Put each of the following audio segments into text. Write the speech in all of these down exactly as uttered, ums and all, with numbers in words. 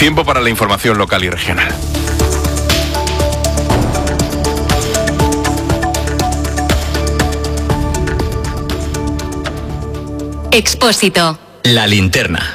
Tiempo para la información local y regional. Expósito. La linterna.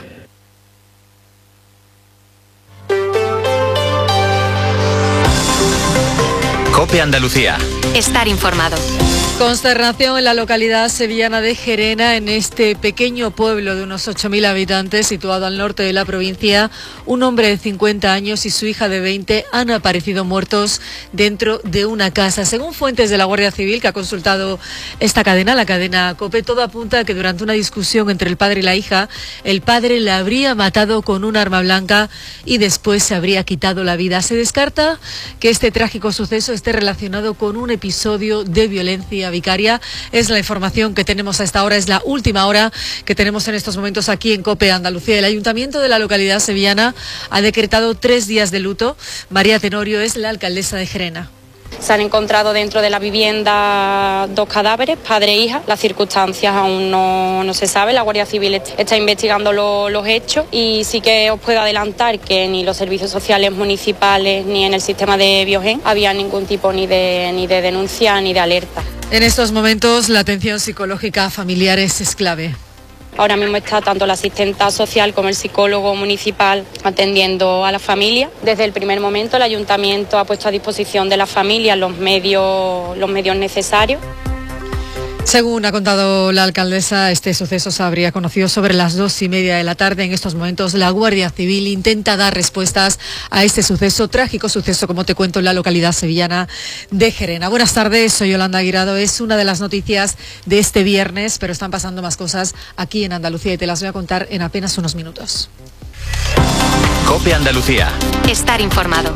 COPE Andalucía. Estar informado. Consternación en la localidad sevillana de Gerena, en este pequeño pueblo de unos ocho mil habitantes situado al norte de la provincia. Un hombre de cincuenta años y su hija de veinte han aparecido muertos dentro de una casa. Según fuentes de la Guardia Civil que ha consultado esta cadena, la cadena COPE, todo apunta a que durante una discusión entre el padre y la hija, el padre la habría matado con un arma blanca y después se habría quitado la vida. Se descarta que este trágico suceso esté relacionado con un episodio de violencia vicaria. Es la información que tenemos a esta hora, es la última hora que tenemos en estos momentos aquí en COPE Andalucía. El ayuntamiento de la localidad sevillana ha decretado tres días de luto. María Tenorio es la alcaldesa de Gerena. Se han encontrado dentro de la vivienda dos cadáveres, padre e hija. Las circunstancias aún no, no se sabe. La Guardia Civil está investigando lo, los hechos y sí que os puedo adelantar que ni los servicios sociales municipales ni en el sistema de Biogen había ningún tipo ni de, ni de denuncia ni de alerta. En estos momentos la atención psicológica a familiares es clave. Ahora mismo está tanto la asistenta social como el psicólogo municipal atendiendo a la familia. Desde el primer momento el ayuntamiento ha puesto a disposición de la familia los medios, los medios necesarios. Según ha contado la alcaldesa, este suceso se habría conocido sobre las dos y media de la tarde. En estos momentos la Guardia Civil intenta dar respuestas a este suceso, trágico suceso, como te cuento, en la localidad sevillana de Gerena. Buenas tardes, soy Yolanda Guirado. Es una de las noticias de este viernes, pero están pasando más cosas aquí en Andalucía y te las voy a contar en apenas unos minutos. COPE Andalucía. Estar informado.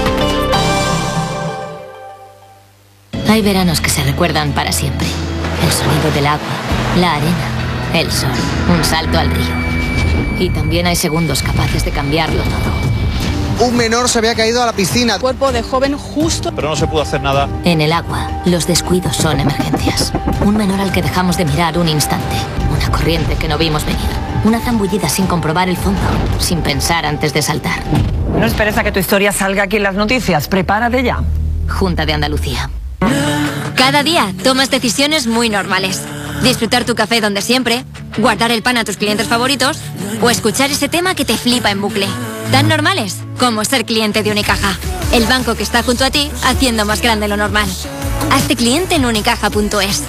Hay veranos que se recuerdan para siempre. El sonido del agua, la arena, el sol, un salto al río. Y también hay segundos capaces de cambiarlo todo. Un menor se había caído a la piscina. Cuerpo de joven justo. Pero no se pudo hacer nada. En el agua, los descuidos son emergencias. Un menor al que dejamos de mirar un instante. Una corriente que no vimos venir. Una zambullida sin comprobar el fondo, sin pensar antes de saltar. No esperes a que tu historia salga aquí en las noticias. Prepárate ya. Junta de Andalucía. Cada día tomas decisiones muy normales. Disfrutar tu café donde siempre, guardar el pan a tus clientes favoritos o escuchar ese tema que te flipa en bucle. Tan normales como ser cliente de Unicaja, el banco que está junto a ti haciendo más grande lo normal. Hazte cliente en unicaja punto es.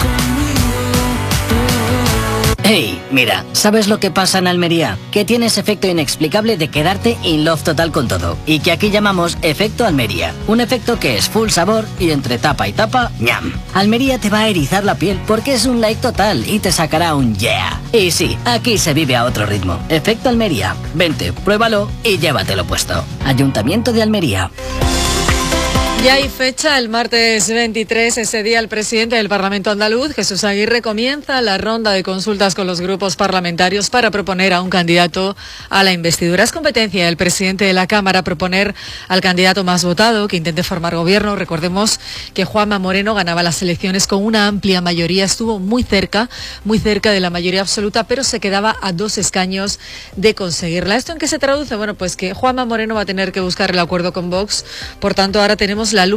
Hey, mira, ¿sabes lo que pasa en Almería? Que tienes efecto inexplicable de quedarte in love total con todo. Y que aquí llamamos efecto Almería. Un efecto que es full sabor y entre tapa y tapa, ñam. Almería te va a erizar la piel porque es un like total y te sacará un yeah. Y sí, aquí se vive a otro ritmo. Efecto Almería. Vente, pruébalo y llévatelo puesto. Ayuntamiento de Almería. Ya hay fecha, el martes veintitrés, ese día el presidente del Parlamento andaluz, Jesús Aguirre, comienza la ronda de consultas con los grupos parlamentarios para proponer a un candidato a la investidura. Es competencia del presidente de la Cámara proponer al candidato más votado que intente formar gobierno. Recordemos que Juanma Moreno ganaba las elecciones con una amplia mayoría, estuvo muy cerca, muy cerca de la mayoría absoluta, pero se quedaba a dos escaños de conseguirla. ¿Esto en qué se traduce? Bueno, pues que Juanma Moreno va a tener que buscar el acuerdo con Vox, por tanto ahora tenemos la